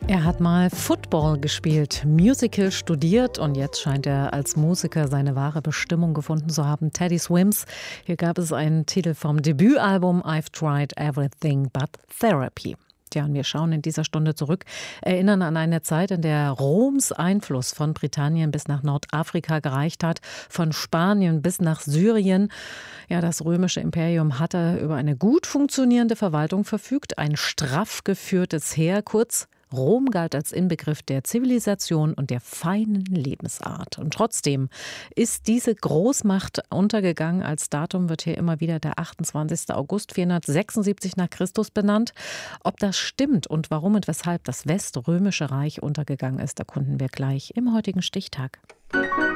Er hat mal Football gespielt, Musical studiert und jetzt scheint er als Musiker seine wahre Bestimmung gefunden zu haben. Teddy Swims. Hier gab es einen Titel vom Debütalbum I've Tried Everything But Therapy. Ja, und wir schauen in dieser Stunde zurück, erinnern an eine Zeit, in der Roms Einfluss von Britannien bis nach Nordafrika gereicht hat, von Spanien bis nach Syrien. Ja, das römische Imperium hatte über eine gut funktionierende Verwaltung verfügt, ein straff geführtes Heer, kurz Rom galt als Inbegriff der Zivilisation und der feinen Lebensart. Und trotzdem ist diese Großmacht untergegangen. Als Datum wird hier immer wieder der 28. August 476 nach Christus benannt. Ob das stimmt und warum und weshalb das Weströmische Reich untergegangen ist, erkunden wir gleich im heutigen Stichtag.